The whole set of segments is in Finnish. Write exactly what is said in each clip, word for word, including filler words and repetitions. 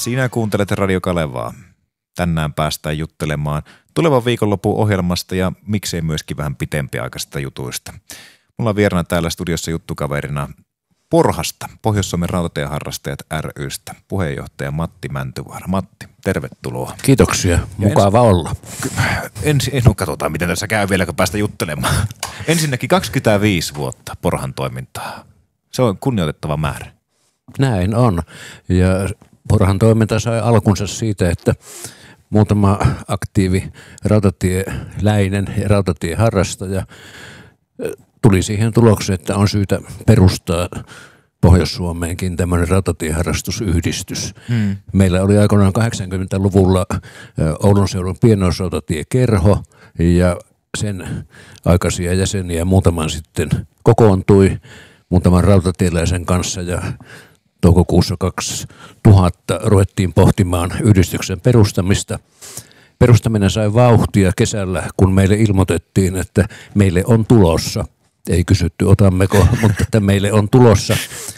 Sinä kuuntelet Radio Kalevaa. Tänään päästään juttelemaan tulevan viikonlopun ohjelmasta ja miksei myöskin vähän pitempiaikaisista jutuista. Mulla on vieraana täällä studiossa juttukaverina Porhasta, Pohjois-Suomen rautatieharrastajat ry:stä, puheenjohtaja Matti Mäntyvaara. Matti, tervetuloa. Kiitoksia, mukava ens, olla. Ensin no, katsotaan, miten tässä käy vielä, kun päästä juttelemaan. Ensinnäkin kaksikymmentäviisi vuotta Porhan toimintaa. Se on kunnioitettava määrä. Näin on. Ja Porhan toiminta sai alkunsa siitä, että muutama aktiivi rautatieläinen ja rautatieharrastaja tuli siihen tulokseen, että on syytä perustaa Pohjois-Suomeenkin tämmöinen rautatieharrastusyhdistys. Hmm. Meillä oli aikoinaan kahdeksankymmentäluvulla Oulun seudun pienoisrautatiekerho ja sen aikaisia jäseniä muutaman sitten kokoontui muutaman rautatieläisen kanssa ja toukokuussa kaksituhatta ruvettiin pohtimaan yhdistyksen perustamista. Perustaminen sai vauhtia kesällä, kun meille ilmoitettiin, että meille on tulossa, ei kysytty otammeko, mutta että meille on tulossa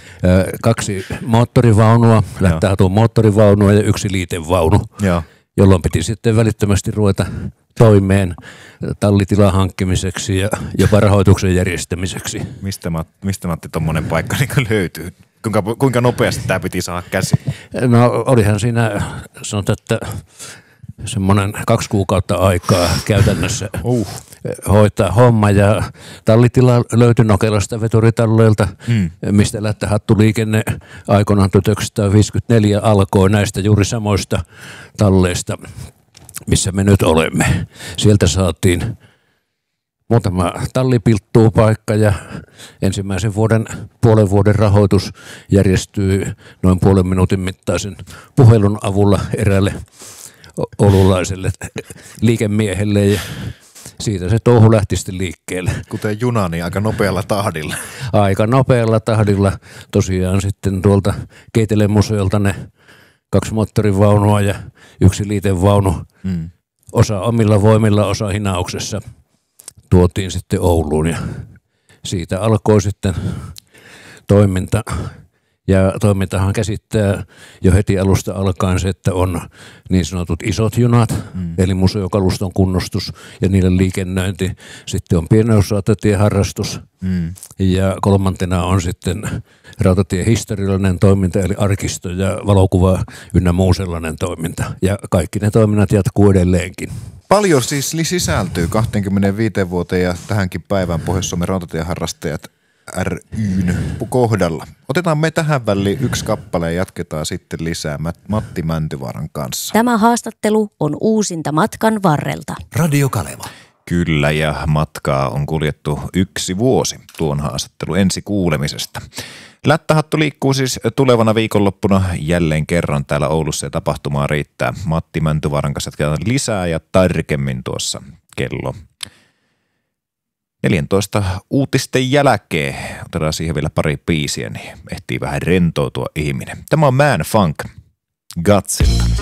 kaksi moottorivaunua, lättähatuun moottorivaunua ja yksi liitevaunu, Joo. jolloin piti sitten välittömästi ruveta toimeen tallitilan hankkimiseksi ja jopa rahoituksen järjestämiseksi. Mistä, mistä Matti tuommoinen paikka niin löytyy? Kuinka, kuinka nopeasti tämä piti saada käsiin? No olihan siinä, sanotaan, että semmoinen kaksi kuukautta aikaa käytännössä uh. hoitaa homma ja tallitila löytyi Nokelasta veturitalleilta, mm. mistä lättähattu liikenne aikoinaan tuhatyhdeksänsataaviisikymmentäneljä alkoi näistä juuri samoista talleista, missä me nyt olemme. Sieltä saatiin muutama tallipilttuu paikka ja ensimmäisen vuoden, puolen vuoden rahoitus järjestyi noin puolen minuutin mittaisen puhelun avulla eräälle oululaiselle liikemiehelle ja siitä se touhu lähti sitten liikkeelle. Kuten juna, niin aika nopealla tahdilla. Aika nopealla tahdilla. Tosiaan sitten tuolta Keitelen museolta ne kaksi moottorivaunua ja yksi liitevaunu. Hmm. Osa omilla voimilla, osa hinauksessa tuotiin sitten Ouluun ja siitä alkoi sitten toiminta. Ja toimintahan käsittää jo heti alusta alkaen se, että on niin sanotut isot junat, mm. eli museokaluston kunnostus ja niiden liikennöinti. Sitten on pienoisrautatieharrastus mm. ja kolmantena on sitten rautatiehistoriallinen toiminta, eli arkisto ja valokuva ynnä muu sellainen toiminta. Ja kaikki ne toiminnat jatkuu edelleenkin. Paljon siis sisältyy kaksikymmentäviisi vuoteen ja tähänkin päivään Pohjois-Suomen rautatieharrastajat ry:n kohdalla. Otetaan me tähän väliin yksi kappale ja jatketaan sitten lisää Matti Mäntyvaaran kanssa. Tämä haastattelu on uusinta matkan varrelta. Radio Kaleva. Kyllä, ja matkaa on kuljettu yksi vuosi tuon haastattelun ensi kuulemisesta. Lättähattu liikkuu siis tulevana viikonloppuna jälleen kerran täällä Oulussa ja tapahtumaa riittää. Matti Mäntyvaaran kanssa jatketaan lisää ja tarkemmin tuossa kello neljätoista uutisten jälkeen. Otetaan siihen vielä pari biisiä, niin ehtii vähän rentoutua ihminen. Tämä on Man Funk Gutsilta.